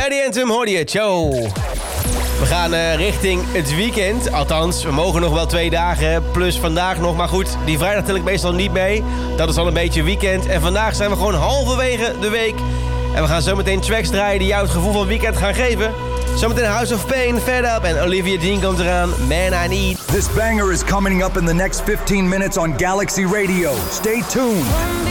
Bij de Anthem hoorde je Joe. We gaan richting het weekend. Althans, we mogen nog wel 2 dagen. Plus vandaag nog. Maar goed, die vrijdag tel ik meestal niet mee. Dat is al een beetje weekend. En vandaag zijn we gewoon halverwege de week. En we gaan zometeen tracks draaien die jou het gevoel van weekend gaan geven. Zometeen House of Pain, Fed Up en Olivia Dean komt eraan. Man I Need. This banger is coming up in the next 15 minutes on Galaxy Radio. Stay tuned.